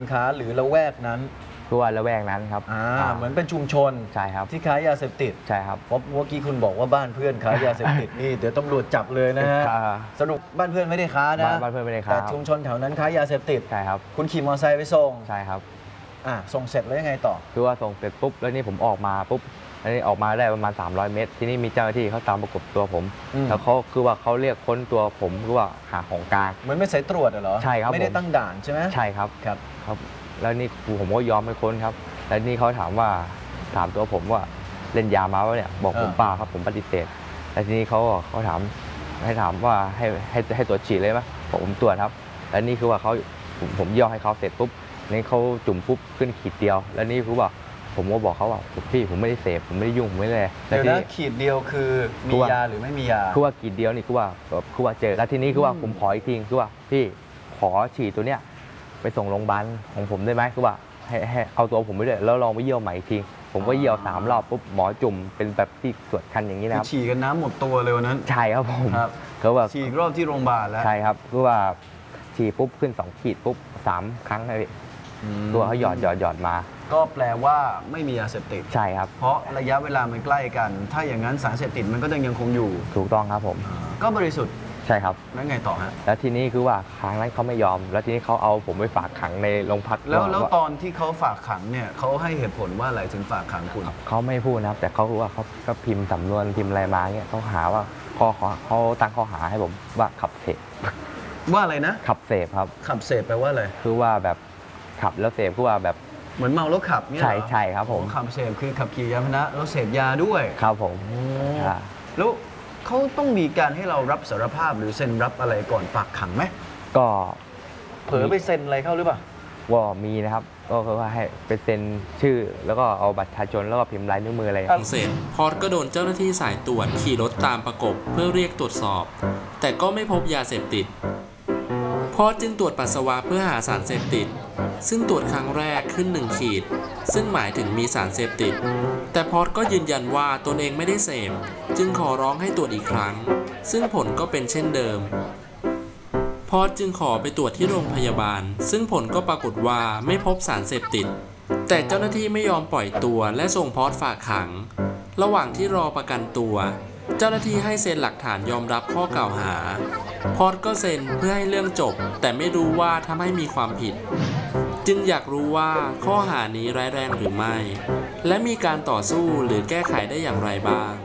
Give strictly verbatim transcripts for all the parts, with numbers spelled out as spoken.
ค้าหรือละแวกนั้นทั่วละแวกนั้นครับอ่าเหมือนเป็นชุมชนใช่ครับที่ค้ายาเสพติดใช่ครับเพราะเมื่อกี้คุณบอกว่าบ้านเพื่อนค้ายาเสพติดนี่เดี๋ยวตำรวจจับเลยนะฮะสรุปบ้านเพื่อนไม่ได้ค้านะบ้านเพื่อนไม่ได้ค้าแต่ชุมชนแถวนั้นค้ายาเสพติดใช่ครับคุณขี่มอเตอร์ไซค์ไปส่งใช่ครับอ่าส่งเสร็จแล้วยังไงต่อคือว่าส่งเสร็จปุ๊บแล้วนี่ผมออกมาปุ๊บแล้วนี่ออกมาได้ประมาณสามร้อยเมตรที่นี่มีเจ้าหน้าที่เขาตามประกบตัวผมแล้วเขาคือว่าเขาเรียกค้นตัวผมคือว่าหาของกลางเหมือนไม่สายตรวจเหรอใช่ครับไม่ได้ตั้งด่านใช่ไหมใช่ครับครับครับแล้วนี่ผมก็ยอมให้ค้นครับแล้วนี่เขาถามว่าถามตัวผมว่าเล่นยามาวะเนี่ยบอกผมเปล่าครับผมปฏิเสธแล้วทีนี้เขาเขาถามให้ถามว่าให้ให้ให้ตรวจฉี่เลยไหมผมตรวจครับแล้วนี่คือว่าเขาผมผมย่อให้เขาเสร็จปุ๊บนี่เขาจุ่มปุ๊บขึ้นขีดเดียวแล้วนี่คือว่าผมก็บอกเขาว่าพี่ผมไม่ได้เสพผมไม่ได้ยุ่งผมไม่ได้เดี๋ยวนะขีดเดียวคือมียาหรือไม่มียาคือว่าขีดเดียวนี่คือว่าคือว่าเจอแล้วทีนี้คือว่าผมขออีกทีคือว่าพี่ขอฉี่ตัวเนี้ยไปส่งโรงพยาบาลของผมได้ไหมคือว่าให้ให้เอาตัวผมไปด้วยแล้วลองไปเยี่ยวใหม่อีกทีผมก็เยี่ยวสามรอบปุ๊บหมอจุ่มเป็นแบบที่ตรวจคันอย่างนี้นะครับฉี่กันน้ำหมดตัวเลยวันนั้นใช่ครับผมเขาแบบฉี่รอบที่โรงพยาบาลแล้วใช่ครับคือว่าฉี่ปุ๊บขึ้นสองขีดปุ๊บสามครั้งเลยตัวเขาหยอดหยอดหยอดมาก็แปลว่าไม่มียาเสพติดใช่ครับเพราะระยะเวลามันใกล้กันถ้าอย่างนั้นสารเสพติดมันก็ยังคงอยู่ถูกต้องครับผมก็บริสุทธิ์ใช่ครับแล้วไงต่อฮะแล้วทีนี้คือว่าครั้งนั้นเขาไม่ยอมแล้วทีนี้เขาเอาผมไปฝากขังในโรงพักแล้วแล้วตอนที่เขาฝากขังเนี่ยเขาให้เหตุผลว่าอะไรถึงฝากขังคุณเขาไม่พูดนะครับแต่เขาคือว่าเขาก็พิมพ์สำนวนพิมพ์อะไรมาเนี่ยเขาหาว่าข้อเขาตั้งข้อหาให้ผมว่าขับเสพว่าอะไรนะขับเสพครับขับเสพแปลว่าอะไรคือว่าแบบขับแล้วเสพคือว่าแบบเหมือนเมาแล้วขับเนี่ยใช่ใช่ครับผมขับเสพคือขับขี่ยานพาหนะแล้วเสพยาด้วยครับผมแล้วเขาต้องมีการให้เรารับสารภาพหรือเซ็นรับอะไรก่อนฝากขังไหมก็เผลอไปเซ็นอะไรเข้าหรือเปล่าว่ามีนะครับก็คือว่าให้ไปเซ็นชื่อแล้วก็เอาบัตรประชาชนแล้วก็พิมพ์ลายนิ้วมืออะไรเสร็จพอร์ตก็โดนเจ้าหน้าที่สายตรวจขี่รถตามประกบเพื่อเรียกตรวจสอบแต่ก็ไม่พบยาเสพติดพอร์ตจึงตรวจปัสสาวะเพื่อหาสารเสพติดซึ่งตรวจครั้งแรกขึ้นหนึ่งขีดซึ่งหมายถึงมีสารเสพติดแต่พอร์ตก็ยืนยันว่าตนเองไม่ได้เสพจึงขอร้องให้ตรวจอีกครั้งซึ่งผลก็เป็นเช่นเดิมพอร์ตจึงขอไปตรวจที่โรงพยาบาลซึ่งผลก็ปรากฏว่าไม่พบสารเสพติดแต่เจ้าหน้าที่ไม่ยอมปล่อยตัวและส่งพอร์ตฝากขังระหว่างที่รอประกันตัวเจ้าหน้าที่ให้เซ็นหลักฐานยอมรับข้อกล่าวหาพอร์ตก็เซ็นเพื่อให้เรื่องจบแต่ไม่รู้ว่าทำให้มีความผิดจึงอยากรู้ว่าข้อหานี้ร้ายแรงหรือไม่และมีการต่อสู้หรือแก้ไขได้อย่างไรบ้าง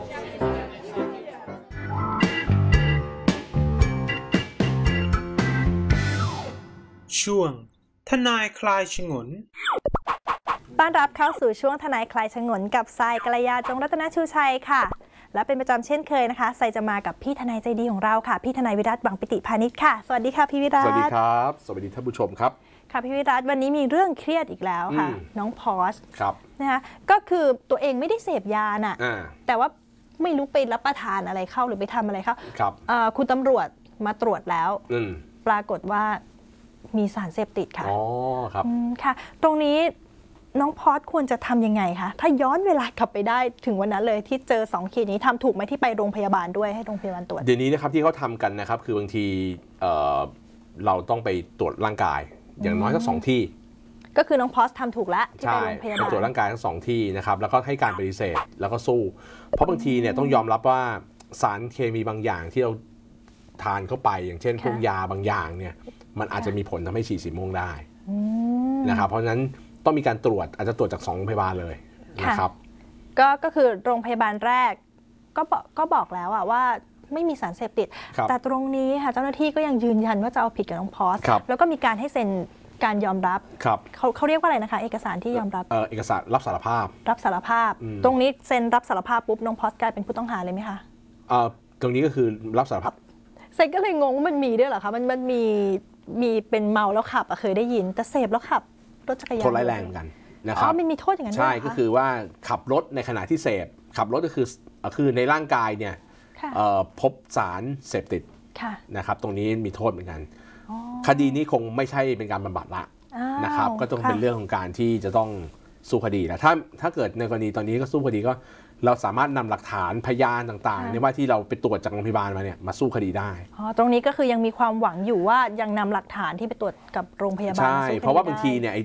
ช่วงทนายคลายฉงนต้อนรับเข้าสู่ช่วงทนายคลายฉงนกับทรายกัลยาจงรัตนชูชัยค่ะและเป็นประจำเช่นเคยนะคะทรายจะมากับพี่ทนายใจดีของเราค่ะพี่ทนายวิรัตบังปิติพานิชค่ะสวัสดีค่ะพี่วิรัตสวัสดีครับสวัสดีท่านผู้ชมครับค่ะพี่วิรัตวันนี้มีเรื่องเครียดอีกแล้วค่ะน้องพอสครับนะคะก็คือตัวเองไม่ได้เสพยาน่ะแต่ว่าไม่รู้ไปรับประทานอะไรเข้าหรือไปทำอะไรเข้าครับคุณตำรวจมาตรวจแล้วปรากฏว่ามีสารเสพติดค่ะอ๋อครับค่ะตรงนี้น้องพอสควรจะทำยังไงคะถ้าย้อนเวลากลับไปได้ถึงวันนั้นเลยที่เจอสองขีดนี้ทำถูกไหมที่ไปโรงพยาบาลด้วยให้โรงพยาบาลตรวจเดี๋ยวนี้นะครับที่เขาทำกันนะครับคือบางที เ, เราต้องไปตรวจร่างกายอย่างน้อยสักสองที่ก็คือน้องพอสทำถูกแล้วที่ไปโรงพยาบาลตรวจร่างกายทั้งสองที่นะครับแล้วก็ให้การปฏิเสธแล้วก็สู้เพราะบางทีเนี่ยต้องยอมรับว่าสารเคมีบางอย่างที่เราทานเข้าไปอย่างเช่นพวกยาบางอย่างเนี่ยมันอาจจะมีผลทำให้ฉี่สีม่วงได้นะครับเพราะฉะนั้นต้องมีการตรวจอาจจะตรวจจากสองโรงพยาบาลเลยนะครับก็ก็คือโรงพยาบาลแรกก็บอกก็บอกแล้วอะว่าไม่มีสารเสพติดแต่ตรงนี้ค่ะเจ้าหน้าที่ก็ยังยืนยันว่าจะเอาผิดกับน้องพอสแล้วก็มีการให้เซ็นการยอมรับเขาเขาเรียกว่าอะไรนะคะเอกสารที่ยอมรับเอกสารรับสารภาพรับสารภาพตรงนี้เซ็นรับสารภาพปุ๊บน้องพอสกลายเป็นผู้ต้องหาเลยไหมคะตรงนี้ก็คือรับสารภาพเซ็นก็เลยงงว่ามันมีด้วยเหรอคะมันมันมีมีเป็นเมาแล้วขับเคยได้ยินแต่เสพแล้วขับรถจักรยานโทษร้ายแรงเหมือนกันนะครับอ๋อมันมีโทษอย่างนั้นใช่ก็คือว่าขับรถในขณะที่เสพขับรถก็คือคือในร่างกายเนี่ยพบสารเสพติดนะครับตรงนี้มีโทษเหมือนกันคดีนี้คงไม่ใช่เป็นการบำบัดละนะครับก็ต้องเป็นเรื่องของการที่จะต้องสู้คดีแล้วถ้าถ้าเกิดในกรณีตอนนี้ก็สู้คดีก็เราสามารถนำหลักฐานพยานต่างๆในว่าที่เราไปตรวจจากโรงพยาบาลมาเนี่ยมาสู้คดีได้อ๋อตรงนี้ก็คือยังมีความหวังอยู่ว่ายังนำหลักฐานที่ไปตรวจกับโรงพยาบาลใช่เพราะว่าบางทีเนี่ย